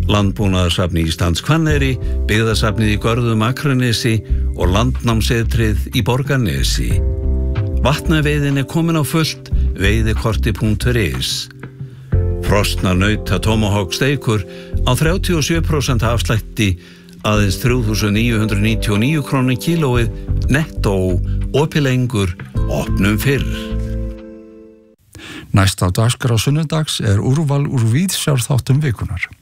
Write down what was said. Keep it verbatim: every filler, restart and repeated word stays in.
Landbúnaðarsafni Íslands Hvanneyri, Byggðasafnið í Görðum Akranesi og Landnámsetrið í Borgarnesi. Vatnaveiðin er komin á fullt, veiðikorti punktur is. Frosna nauta tomahawk steikur á þrjátíu og sjö prósent afslætti, aðeins þrjú þúsund níu hundruð níutíu og níu krónur kílóið, nettó, opið lengur, opnum fyrr. Næst á dagskrá sunnudags er úrval úr víðsjárþáttum vikunnar.